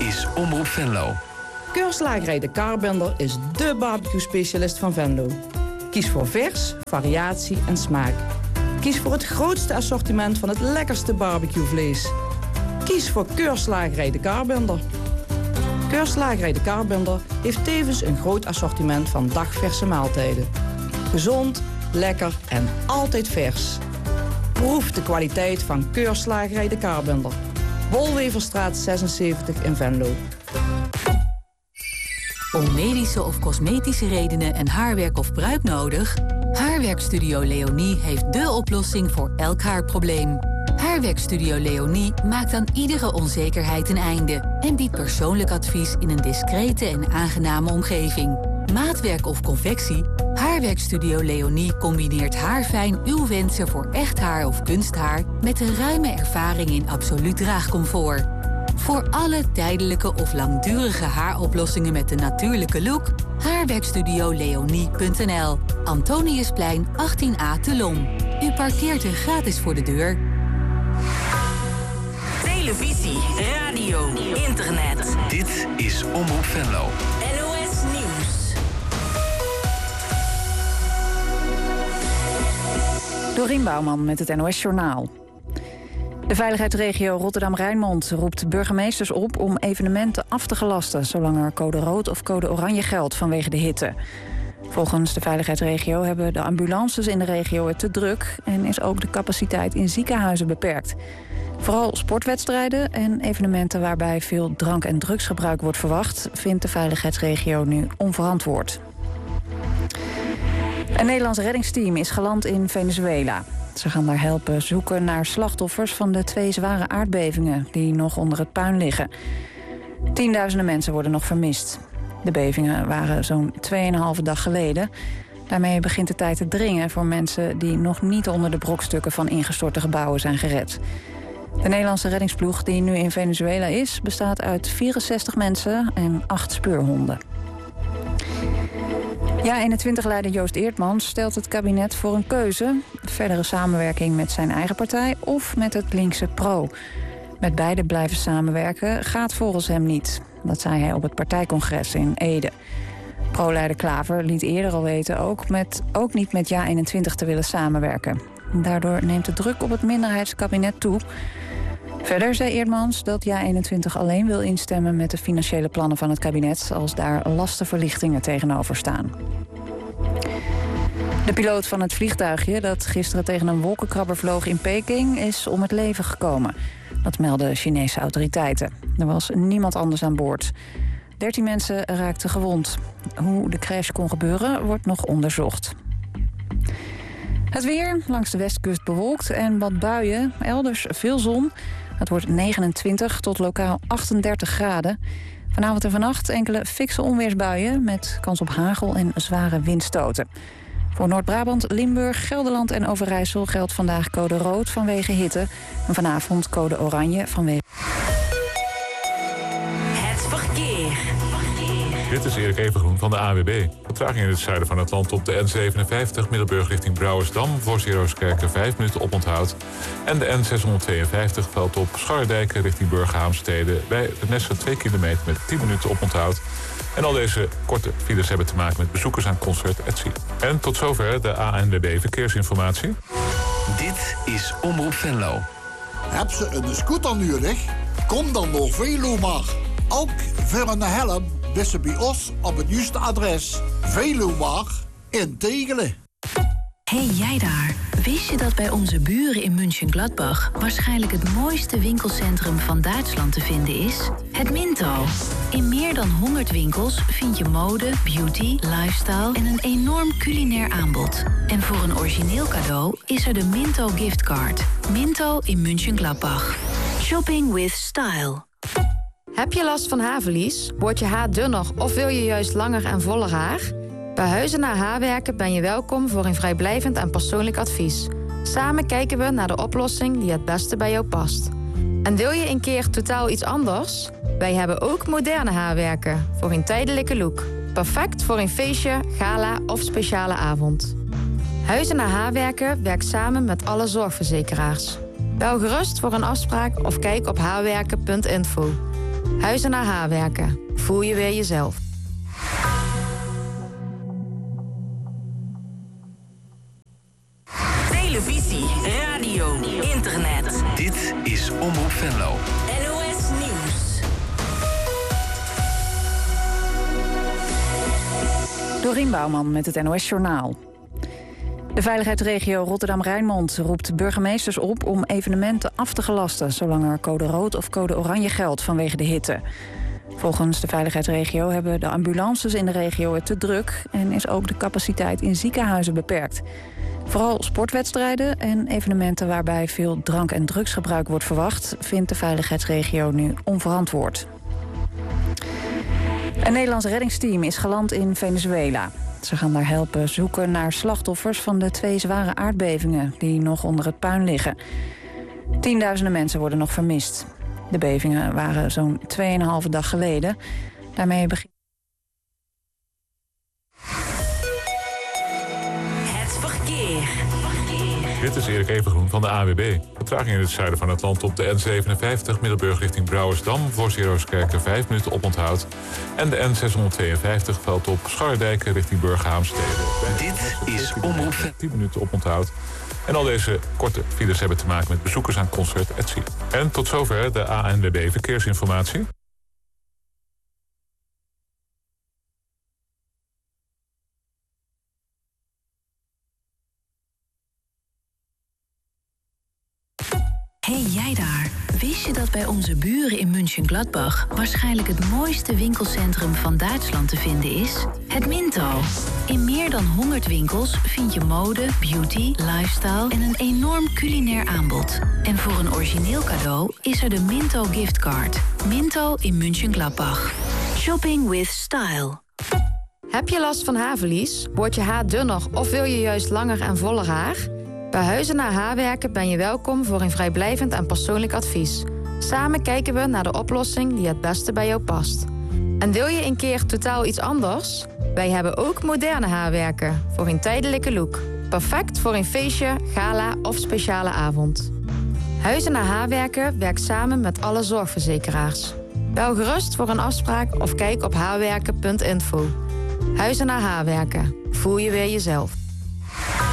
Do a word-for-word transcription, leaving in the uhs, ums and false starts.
is Omroep Venlo. Keurslagerij De Kaarbender is dé barbecue-specialist van Venlo. Kies voor vers, variatie en smaak. Kies voor het grootste assortiment van het lekkerste barbecuevlees. Kies voor Keurslagerij De Kaarbender. Keurslagerij De Kaarbender heeft tevens een groot assortiment van dagverse maaltijden. Gezond, lekker en altijd vers. Proef de kwaliteit van Keurslagerij De Kaarbender. Wolweverstraat zesenzeventig in Venlo. Om medische of cosmetische redenen een haarwerk of pruik nodig? Haarwerkstudio Leonie heeft dé oplossing voor elk haarprobleem. Haarwerkstudio Leonie maakt aan iedere onzekerheid een einde en biedt persoonlijk advies in een discrete en aangename omgeving. Maatwerk of convectie? Haarwerkstudio Leonie combineert haarfijn uw wensen voor echt haar of kunsthaar met een ruime ervaring in absoluut draagcomfort. Voor alle tijdelijke of langdurige haaroplossingen met de natuurlijke look, haarwerkstudio leonie punt n l. Antoniusplein achttien A te Lom. U parkeert er gratis voor de deur. Televisie, radio, internet. Dit is Omroep Venlo. N O S Nieuws. Dorien Bouwman met het N O S Journaal. De veiligheidsregio Rotterdam-Rijnmond roept burgemeesters op om evenementen af te gelasten, zolang er code rood of code oranje geldt vanwege de hitte. Volgens de veiligheidsregio hebben de ambulances in de regio het te druk en is ook de capaciteit in ziekenhuizen beperkt. Vooral sportwedstrijden en evenementen waarbij veel drank- en drugsgebruik wordt verwacht, vindt de veiligheidsregio nu onverantwoord. Een Nederlands reddingsteam is geland in Venezuela. Ze gaan daar helpen zoeken naar slachtoffers van de twee zware aardbevingen die nog onder het puin liggen. Tienduizenden mensen worden nog vermist. De bevingen waren zo'n tweeënhalve dag geleden. Daarmee begint de tijd te dringen voor mensen die nog niet onder de brokstukken van ingestorte gebouwen zijn gered. De Nederlandse reddingsploeg die nu in Venezuela is, bestaat uit vierenzestig mensen en acht speurhonden. Ja eenentwintig-leider Joost Eertmans stelt het kabinet voor een keuze. Verdere samenwerking met zijn eigen partij of met het linkse Pro. Met beide blijven samenwerken gaat volgens hem niet. Dat zei hij op het partijcongres in Ede. Pro-leider Klaver liet eerder al weten ook, met, ook niet met Ja eenentwintig te willen samenwerken. Daardoor neemt de druk op het minderheidskabinet toe. Verder zei Eertmans dat Ja eenentwintig alleen wil instemmen met de financiële plannen van het kabinet als daar lastenverlichtingen tegenover staan. De piloot van het vliegtuigje dat gisteren tegen een wolkenkrabber vloog in Peking is om het leven gekomen. Dat melden Chinese autoriteiten. Er was niemand anders aan boord. Dertien mensen raakten gewond. Hoe de crash kon gebeuren wordt nog onderzocht. Het weer, langs de westkust bewolkt en wat buien, elders veel zon. Het wordt negenentwintig tot lokaal achtendertig graden. Vanavond en vannacht enkele fikse onweersbuien met kans op hagel en zware windstoten. Voor Noord-Brabant, Limburg, Gelderland en Overijssel geldt vandaag code rood vanwege hitte. En vanavond code oranje vanwege... Het verkeer. Dit is Erik Evengroen van de A N W B. Vertraging in het zuiden van het land op de N zevenenvijftig... Middelburg richting Brouwersdam voor Zerooskerken vijf minuten oponthoud. En de N zeshonderdtweeënvijftig valt op Scharredijken richting Burgerhaamstede... bij de Nesse twee kilometer met tien minuten oponthoud. En al deze korte files hebben te maken met bezoekers aan Concert Etsy. En tot zover de A N W B Verkeersinformatie. Dit is Omroep Venlo. Heb ze een scooter nodig? Kom dan door Velomar. Ook voor een helm is ze bij ons op het juiste adres. Velomar in Tegelen. Hey jij daar, wist je dat bij onze buren in München-Gladbach waarschijnlijk het mooiste winkelcentrum van Duitsland te vinden is? Het Minto. In meer dan honderd winkels vind je mode, beauty, lifestyle en een enorm culinair aanbod. En voor een origineel cadeau is er de Minto giftcard. Minto in München-Gladbach. Shopping with style. Heb je last van haarverlies? Wordt je haar dunner of wil je juist langer en voller haar? Bij Huizen naar Haarwerken ben je welkom voor een vrijblijvend en persoonlijk advies. Samen kijken we naar de oplossing die het beste bij jou past. En wil je een keer totaal iets anders? Wij hebben ook moderne haarwerken voor een tijdelijke look. Perfect voor een feestje, gala of speciale avond. Huizen naar Haarwerken werkt samen met alle zorgverzekeraars. Bel gerust voor een afspraak of kijk op haarwerken punt info. Huizen naar Haarwerken. Voel je weer jezelf. Televisie, radio, internet. Dit is Omroep Venlo. N O S Nieuws. Dorien Bouwman met het N O S Journaal. De veiligheidsregio Rotterdam-Rijnmond roept burgemeesters op om evenementen af te gelasten, zolang er code rood of code oranje geldt vanwege de hitte. Volgens de veiligheidsregio hebben de ambulances in de regio het te druk en is ook de capaciteit in ziekenhuizen beperkt. Vooral sportwedstrijden en evenementen waarbij veel drank- en drugsgebruik wordt verwacht, vindt de veiligheidsregio nu onverantwoord. Een Nederlands reddingsteam is geland in Venezuela. Ze gaan daar helpen zoeken naar slachtoffers van de twee zware aardbevingen die nog onder het puin liggen. Tienduizenden mensen worden nog vermist. De bevingen waren zo'n tweeënhalve dag geleden. Daarmee begint. Het verkeer. Dit is Erik Evengroen van de A W B. Vertraging in het zuiden van het land op de N zevenenvijftig... Middelburg richting Brouwersdam voor Zerooskerken vijf minuten oponthoud. En de N zeshonderdtweeënvijftig valt op Scharredijk richting Burgerhaamstede. Dit is Omroep Venlo. tien minuten oponthoud. En al deze korte files hebben te maken met bezoekers aan Concert Etsy. En tot zover de A N W B Verkeersinformatie. Hey jij daar, wist je dat bij onze buren in München-Gladbach waarschijnlijk het mooiste winkelcentrum van Duitsland te vinden is? Het Minto. In meer dan honderd winkels vind je mode, beauty, lifestyle en een enorm culinair aanbod. En voor een origineel cadeau is er de Minto giftcard. Minto in München-Gladbach. Shopping with style. Heb je last van haarverlies? Wordt je haar dunner of wil je juist langer en voller haar? Bij Huizen naar Haarwerken ben je welkom voor een vrijblijvend en persoonlijk advies. Samen kijken we naar de oplossing die het beste bij jou past. En wil je een keer totaal iets anders? Wij hebben ook moderne haarwerken voor een tijdelijke look. Perfect voor een feestje, gala of speciale avond. Huizen naar Haarwerken werkt samen met alle zorgverzekeraars. Bel gerust voor een afspraak of kijk op haarwerken punt info. Huizen naar Haarwerken. Voel je weer jezelf.